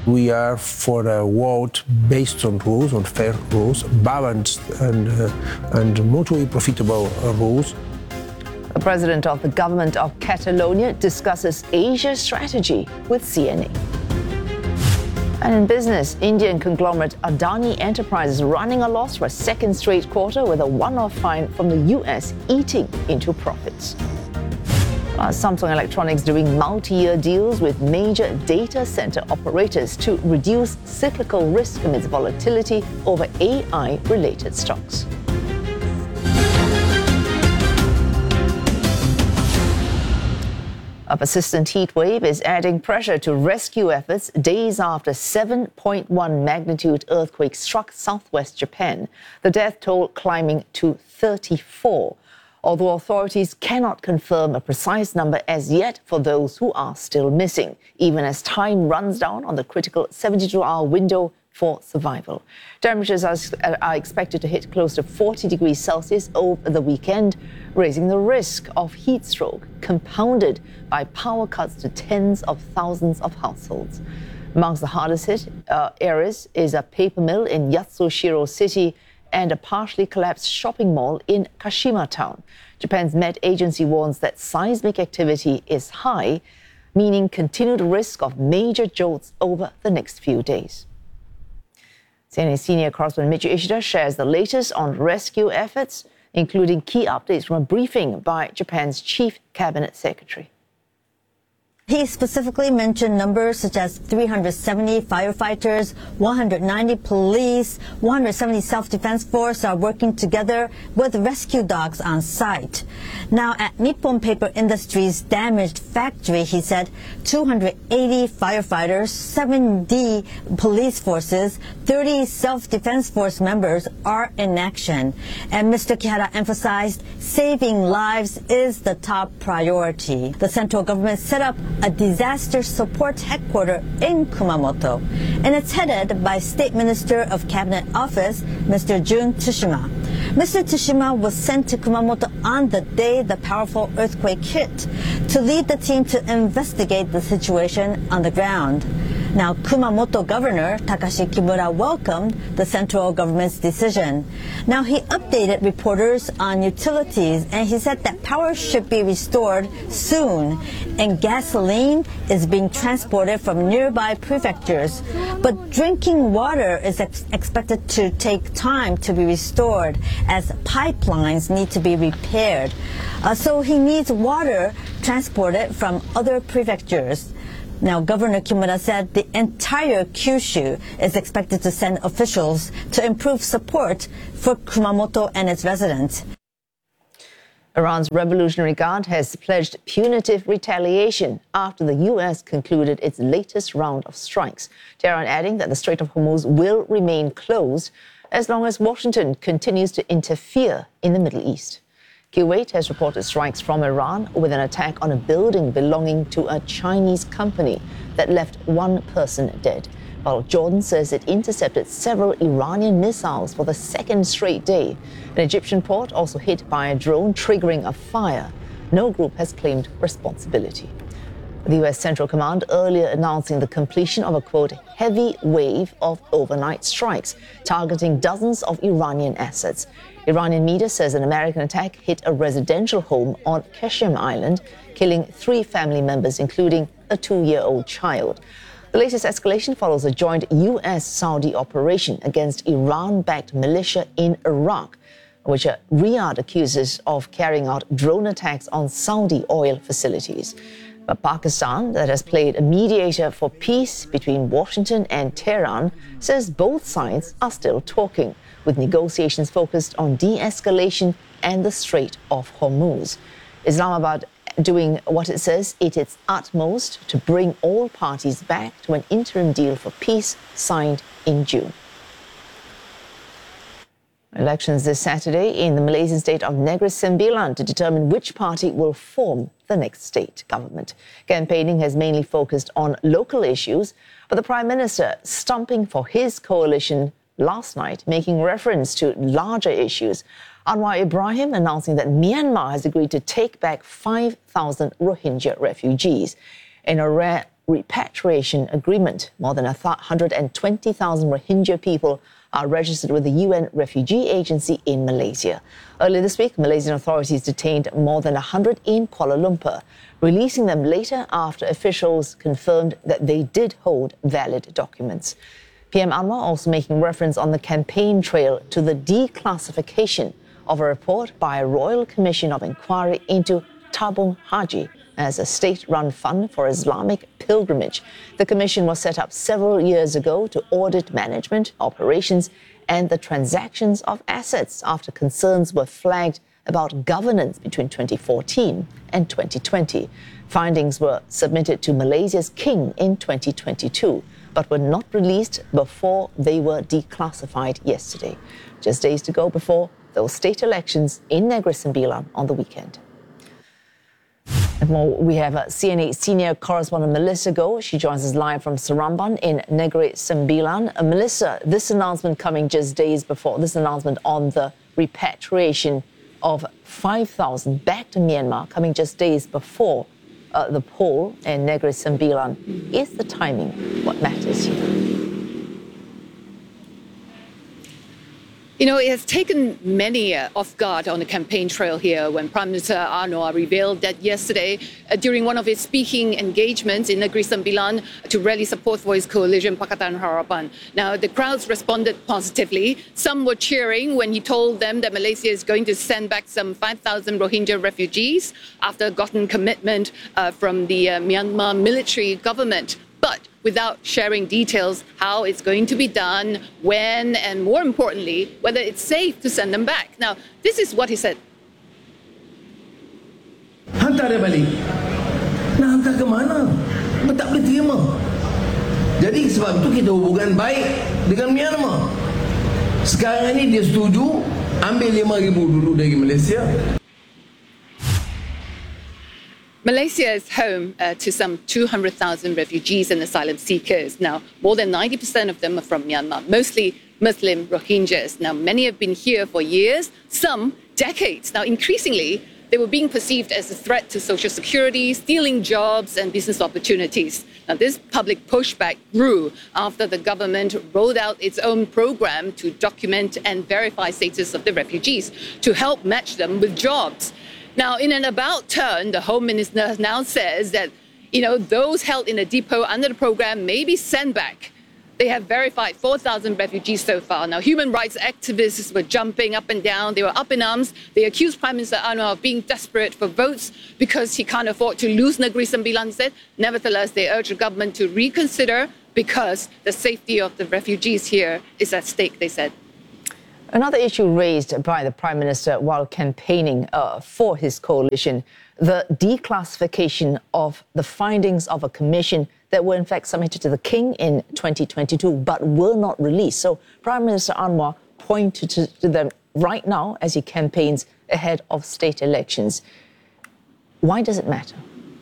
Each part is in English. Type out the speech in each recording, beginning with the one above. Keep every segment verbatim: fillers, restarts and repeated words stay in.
We are for a world based on rules, on fair rules, balanced and, uh, and mutually profitable uh, rules. The president of the government of Catalonia discusses Asia strategy with C N A. And in business, Indian conglomerate Adani Enterprises running a loss for a second straight quarter with a one-off fine from the U S eating into profits. Uh, Samsung Electronics doing multi-year deals with major data center operators to reduce cyclical risk amidst volatility over A I-related stocks. A persistent heat wave is adding pressure to rescue efforts days after seven point one magnitude earthquake struck southwest Japan, the death toll climbing to thirty-four. Although authorities cannot confirm a precise number as yet for those who are still missing, even as time runs down on the critical seventy-two hour window for survival. Temperatures are, are expected to hit close to forty degrees Celsius over the weekend, raising the risk of heat stroke, compounded by power cuts to tens of thousands of households. Amongst the hardest hit uh, areas is a paper mill in Yatsushiro City and a partially collapsed shopping mall in Kashima Town. Japan's Met Agency warns that seismic activity is high, meaning continued risk of major jolts over the next few days. C N A senior correspondent Michi Ishida shares the latest on rescue efforts, including key updates from a briefing by Japan's chief cabinet secretary. He specifically mentioned numbers such as three hundred seventy firefighters, one hundred ninety police, one hundred seventy self-defense force are working together with rescue dogs on site. Now, at Nippon Paper Industries' damaged factory, he said two hundred eighty firefighters, seventy police forces, thirty self-defense force members are in action. And Mister Kihara emphasized saving lives is the top priority. The central government set up a disaster support headquarters in Kumamoto, and it's headed by State Minister of Cabinet Office, Mister Jun Tsushima. Mister Tsushima was sent to Kumamoto on the day the powerful earthquake hit to lead the team to investigate the situation on the ground. Now, Kumamoto Governor Takashi Kimura welcomed the central government's decision. Now, he updated reporters on utilities, and he said that power should be restored soon, and gasoline is being transported from nearby prefectures. But drinking water is ex- expected to take time to be restored, as pipelines need to be repaired. Uh, so he needs water transported from other prefectures. Now, Governor Kimura said the entire Kyushu is expected to send officials to improve support for Kumamoto and its residents. Iran's Revolutionary Guard has pledged punitive retaliation after the U S concluded its latest round of strikes. Tehran adding that the Strait of Hormuz will remain closed as long as Washington continues to interfere in the Middle East. Kuwait has reported strikes from Iran with an attack on a building belonging to a Chinese company that left one person dead, while Jordan says it intercepted several Iranian missiles for the second straight day. An Egyptian port also hit by a drone, triggering a fire. No group has claimed responsibility. The U S Central Command earlier announcing the completion of a, quote, heavy wave of overnight strikes targeting dozens of Iranian assets. Iranian media says an American attack hit a residential home on Qashem Island, killing three family members, including a two-year-old child. The latest escalation follows a joint U S-Saudi operation against Iran-backed militia in Iraq, which Riyadh accuses of carrying out drone attacks on Saudi oil facilities. But Pakistan, that has played a mediator for peace between Washington and Tehran, says both sides are still talking, with negotiations focused on de-escalation and the Strait of Hormuz. Islamabad doing what it says it is utmost to bring all parties back to an interim deal for peace signed in June. Elections this Saturday in the Malaysian state of Negeri Sembilan to determine which party will form the next state government. Campaigning has mainly focused on local issues, but the Prime Minister stumping for his coalition last night, making reference to larger issues. Anwar Ibrahim announcing that Myanmar has agreed to take back five thousand Rohingya refugees in a rare repatriation agreement. More than one hundred twenty thousand Rohingya people are registered with the U N Refugee Agency in Malaysia. Earlier this week, Malaysian authorities detained more than one hundred in Kuala Lumpur, releasing them later after officials confirmed that they did hold valid documents. P M Anwar also making reference on the campaign trail to the declassification of a report by a Royal Commission of Inquiry into Tabung Haji as a state-run fund for Islamic pilgrimage. The commission was set up several years ago to audit management, operations, and the transactions of assets after concerns were flagged about governance between twenty fourteen and twenty twenty. Findings were submitted to Malaysia's king in twenty twenty-two, but were not released before they were declassified yesterday, just days to go before those state elections in Negeri Sembilan on the weekend. And more, we have a C N A senior correspondent Melissa Goh. She joins us live from Seramban in Negeri Sembilan. Uh, Melissa, this announcement coming just days before, this announcement on the repatriation of five thousand back to Myanmar coming just days before uh, the poll in Negeri Sembilan. Is the timing what matters here? You know, it has taken many uh, off guard on the campaign trail here when Prime Minister Anwar revealed that yesterday, uh, during one of his speaking engagements in Negeri Sembilan to rally support for his coalition Pakatan Harapan. Now, the crowds responded positively. Some were cheering when he told them that Malaysia is going to send back some five thousand Rohingya refugees after gotten commitment uh, from the uh, Myanmar military government, but without sharing details how it's going to be done, when, and more importantly, whether it's safe to send them back. Now, this is what he said. Hantar dia balik. Nak hantar ke mana? Tak boleh terima. Jadi sebab itu kita hubungan baik dengan Myanmar. Sekarang ini dia setuju ambil lima ribu dulu dari Malaysia. Malaysia is home uh, to some two hundred thousand refugees and asylum seekers. Now, more than ninety percent of them are from Myanmar, mostly Muslim Rohingyas. Now, many have been here for years, some decades. Now, increasingly, they were being perceived as a threat to social security, stealing jobs and business opportunities. Now, this public pushback grew after the government rolled out its own program to document and verify status of the refugees to help match them with jobs. Now, in an about turn, the Home Minister now says that, you know, those held in a depot under the program may be sent back. They have verified four thousand refugees so far. Now, human rights activists were jumping up and down. They were up in arms. They accused Prime Minister Anwar of being desperate for votes because he can't afford to lose Negeri Sembilan, he said. Nevertheless, they urged the government to reconsider because the safety of the refugees here is at stake, they said. Another issue raised by the Prime Minister while campaigning uh, for his coalition, the declassification of the findings of a commission that were in fact submitted to the King in twenty twenty-two but were not released. So Prime Minister Anwar pointed to, to them right now as he campaigns ahead of state elections. Why does it matter?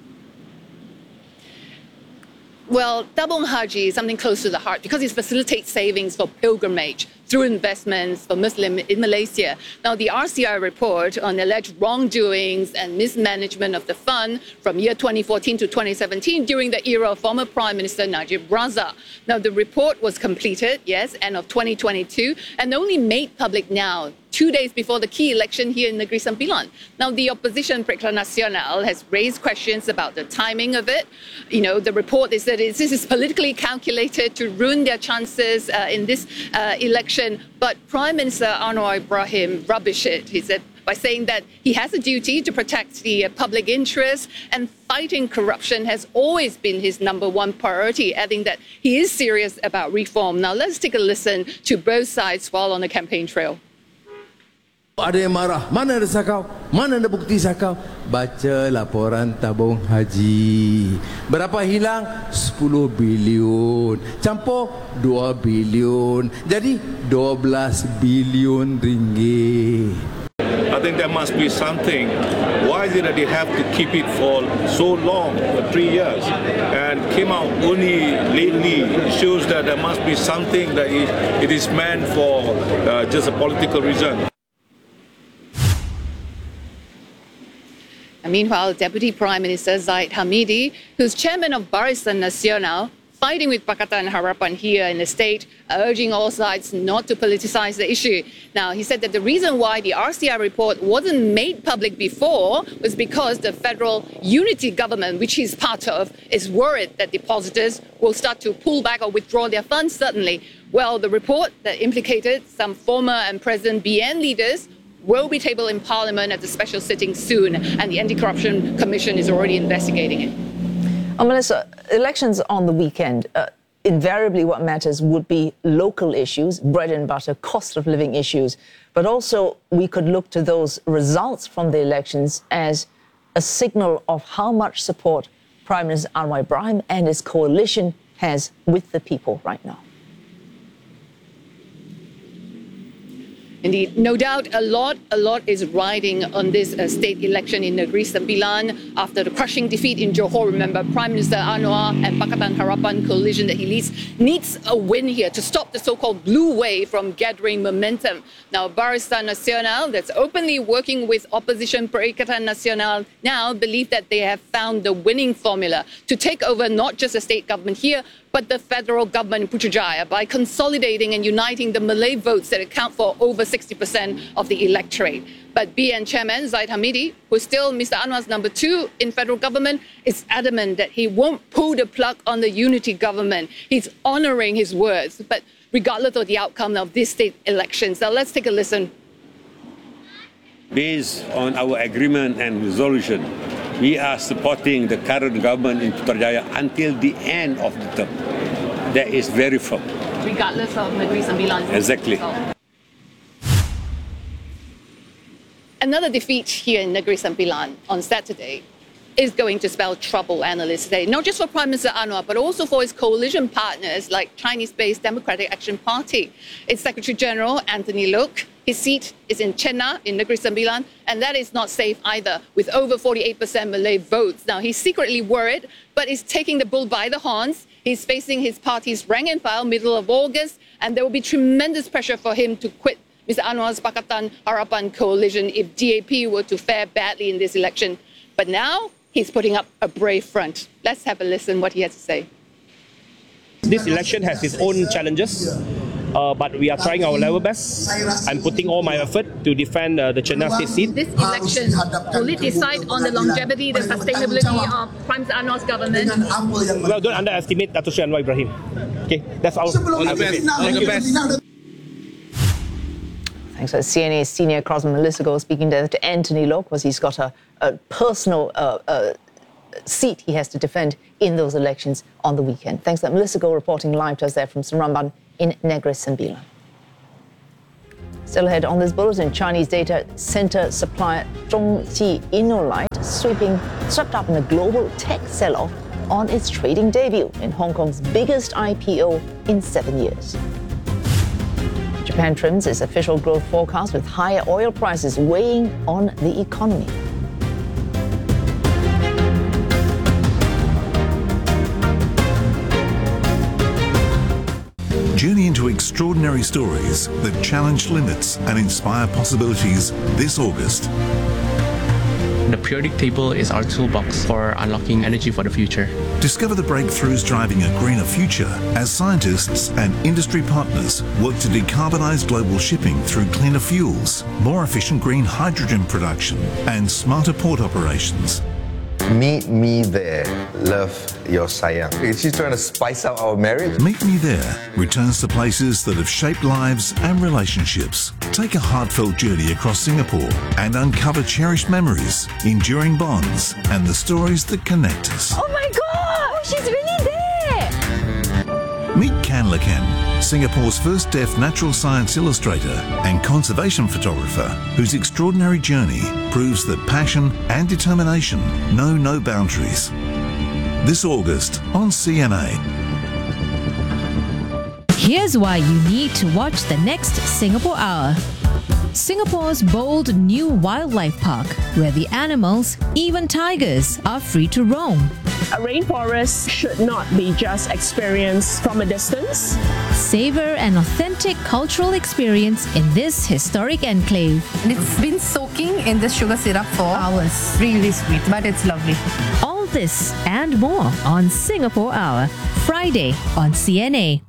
Well, Tabung Haji is something close to the heart because it facilitates savings for pilgrimage through investments for Muslims in Malaysia. Now, the R C I report on alleged wrongdoings and mismanagement of the fund from year twenty fourteen to twenty seventeen during the era of former Prime Minister Najib Razak. Now, the report was completed, yes, end of twenty twenty-two, and only made public now, two days before the key election here in Negeri Sembilan. Now, the opposition Perikatan Nasional has raised questions about the timing of it. You know, the report is that this is politically calculated to ruin their chances uh, in this uh, election. But Prime Minister Anwar Ibrahim rubbished it, he said, by saying that he has a duty to protect the uh, public interest and fighting corruption has always been his number one priority, adding that he is serious about reform. Now, let's take a listen to both sides while on the campaign trail. Ada yang marah, mana ada sakau, mana ada bukti sakau. Baca laporan tabung haji. Berapa hilang? sepuluh bilion. Campur dua bilion. Jadi dua belas bilion ringgit. I think there must be something. Why is it that they have to keep it for so long, for three years, and came out only lately? It shows that there must be something that it, it is meant for uh, just a political reason. Meanwhile, Deputy Prime Minister Zahid Hamidi, who's chairman of Barisan Nasional, fighting with Pakatan Harapan here in the state, urging all sides not to politicize the issue. Now, he said that the reason why the R C I report wasn't made public before was because the federal unity government, which he's part of, is worried that depositors will start to pull back or withdraw their funds suddenly. Well, the report that implicated some former and present B N leaders will be tabled in Parliament at the special sitting soon, and the Anti-Corruption Commission is already investigating it. Oh, Melissa, elections on the weekend, uh, invariably what matters would be local issues, bread and butter, cost of living issues. But also we could look to those results from the elections as a signal of how much support Prime Minister Anwar Ibrahim and his coalition has with the people right now. Indeed, no doubt a lot, a lot is riding on this uh, state election in Negeri Sembilan after the crushing defeat in Johor. Remember, Prime Minister Anwar and Pakatan Harapan coalition that he leads needs a win here to stop the so-called blue wave from gathering momentum. Now, Barisan Nasional, that's openly working with opposition Perikatan Nasional, now believe that they have found the winning formula to take over not just the state government here, but the federal government in Putrajaya by consolidating and uniting the Malay votes that account for over sixty percent of the electorate. But B N Chairman Zahid Hamidi, who's still Mister Anwar's number two in federal government, is adamant that he won't pull the plug on the unity government. He's honouring his words, but regardless of the outcome of this state elections. Now let's take a listen. Based on our agreement and resolution, we are supporting the current government in Putrajaya until the end of the term. That is very firm. Regardless of Negeri Sembilan. Exactly. Another defeat here in Negeri Sembilan on Saturday is going to spell trouble, analysts say, not just for Prime Minister Anwar, but also for his coalition partners like Chinese-based Democratic Action Party. Its Secretary General, Anthony Loke, his seat is in Chenna, in Negeri Sembilan, and that is not safe either, with over forty-eight percent Malay votes. Now, he's secretly worried, but is taking the bull by the horns. He's facing his party's rank and file middle of August, and there will be tremendous pressure for him to quit Mister Anwar's Pakatan Harapan coalition if D A P were to fare badly in this election. But now, he's putting up a brave front. Let's have a listen what he has to say. This election has its own challenges, uh, but we are trying our level best. I'm putting all my effort to defend uh, the Chenna state seat. This election, will it decide on the longevity, the sustainability of Prime Minister Anwar's government? Well, don't underestimate Dato' Sri Anwar Ibrahim. Okay, that's all. All the best. All the best. Thanks. So C N A's senior correspondent Melissa Goh speaking to, to Anthony Loke, because he's got a, a personal uh, uh, seat he has to defend in those elections on the weekend. Thanks. That Melissa Goh reporting live to us there from Seramban in Negeri Sembilan. Still ahead on this bulletin, Chinese data center supplier Zhongxi Innolight sweeping swept up in a global tech sell-off on its trading debut in Hong Kong's biggest I P O in seven years. Japan trims its official growth forecast with higher oil prices weighing on the economy. Journey into extraordinary stories that challenge limits and inspire possibilities this August. The periodic table is our toolbox for unlocking energy for the future. Discover the breakthroughs driving a greener future as scientists and industry partners work to decarbonize global shipping through cleaner fuels, more efficient green hydrogen production, and smarter port operations. Meet me there. Love, your sayang. Is she trying to spice up our marriage? Meet Me There returns to places that have shaped lives and relationships. Take a heartfelt journey across Singapore and uncover cherished memories, enduring bonds, and the stories that connect us. Oh my God! She's really there! Meet Kan Lakan, Singapore's first deaf natural science illustrator and conservation photographer, whose extraordinary journey proves that passion and determination know no boundaries. This August on C N A. Here's why you need to watch the next Singapore Hour. Singapore's bold new wildlife park, where the animals, even tigers, are free to roam. A rainforest should not be just experienced from a distance. Savor an authentic cultural experience in this historic enclave. And it's been soaking in this sugar syrup for hours. Really sweet, but it's lovely. All this and more on Singapore Hour, Friday on C N A.